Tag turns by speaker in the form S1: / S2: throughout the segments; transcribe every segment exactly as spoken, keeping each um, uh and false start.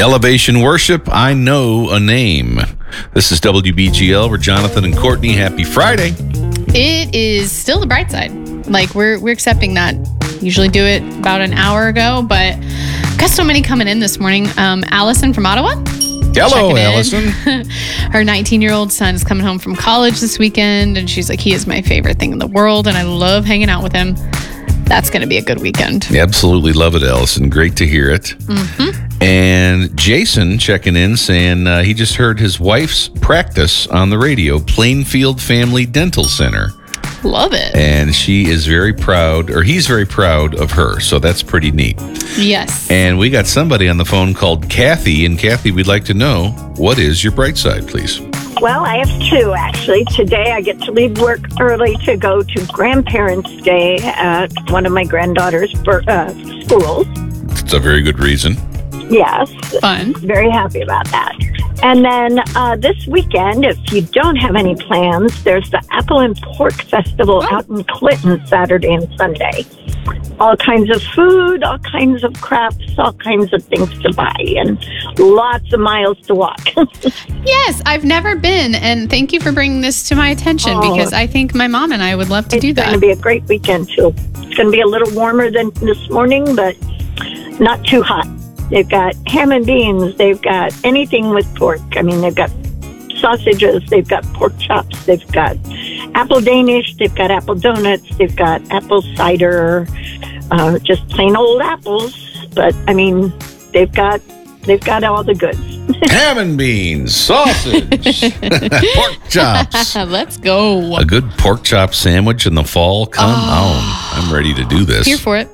S1: Elevation Worship, I Know a Name. This is W B G L. We're Jonathan and Courtney. Happy Friday.
S2: It is still the bright side. Like, we're we're accepting that. Usually do it about an hour ago, but got so many coming in this morning. Um, Allison from Ottawa.
S1: Hello, Allison.
S2: Her nineteen-year-old son is coming home from college this weekend, and she's like, he is my favorite thing in the world, and I love hanging out with him. That's going to be a good weekend.
S1: Absolutely love it, Allison. Great to hear it.
S2: Mm-hmm.
S1: And Jason checking in saying uh, he just heard his wife's practice on the radio, Plainfield Family Dental Center.
S2: Love it.
S1: And she is very proud, or he's very proud of her. So that's pretty neat.
S2: Yes.
S1: And we got somebody on the phone called Kathy. And Kathy, we'd like to know, what is your bright side, please?
S3: Well, I have two, actually. Today I get to leave work early to go to Grandparents' Day at one of my granddaughter's uh, schools.
S1: It's a very good reason.
S3: Yes.
S2: Fun.
S3: Very happy about that. And then uh, this weekend, if you don't have any plans, there's the Apple and Pork Festival
S2: oh.
S3: out in Clinton Saturday and Sunday. All kinds of food, all kinds of crafts, all kinds of things to buy, and lots of miles to walk.
S2: Yes, I've never been, and thank you for bringing this to my attention,
S3: oh,
S2: because I think my mom and I would love to do that.
S3: It's going to be a great weekend, too. It's going to be a little warmer than this morning, but not too hot. They've got ham and beans. They've got anything with pork. I mean, they've got sausages. They've got pork chops. They've got apple Danish. They've got apple donuts. They've got apple cider. Uh, just plain old apples. But I mean, they've got they've got all the goods.
S1: Ham and beans, sausage, pork chops.
S2: Let's go.
S1: A good pork chop sandwich in the fall. Come
S2: oh.
S1: on, I'm ready to do this.
S2: Here for it.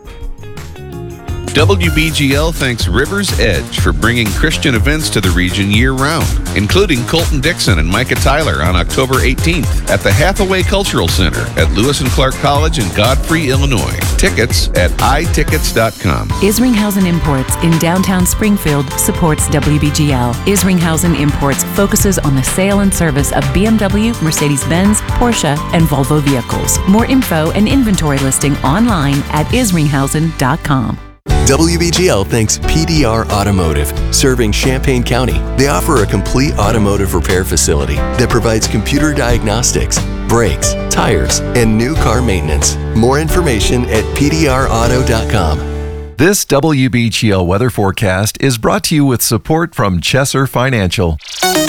S1: W B G L thanks River's Edge for bringing Christian events to the region year-round, including Colton Dixon and Micah Tyler on October eighteenth at the Hathaway Cultural Center at Lewis and Clark College in Godfrey, Illinois. Tickets at i tickets dot com.
S4: Isringhausen Imports in downtown Springfield supports W B G L. Isringhausen Imports focuses on the sale and service of B M W, Mercedes-Benz, Porsche, and Volvo vehicles. More info and inventory listing online at isringhausen dot com.
S5: W B G L thanks P D R Automotive, serving Champaign County. They offer a complete automotive repair facility that provides computer diagnostics, brakes, tires, and new car maintenance. More information at p d r auto dot com.
S6: This W B G L weather forecast is brought to you with support from Chesser Financial.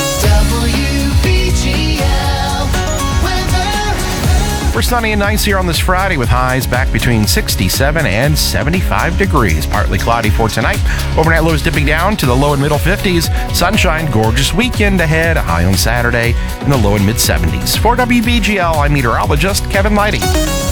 S7: We're sunny and nice here on this Friday with highs back between sixty-seven and seventy-five degrees. Partly cloudy for tonight. Overnight lows dipping down to the low and middle fifties. Sunshine, gorgeous weekend ahead. A high on Saturday in the low and mid seventies. For W B G L, I'm meteorologist Kevin Lighty.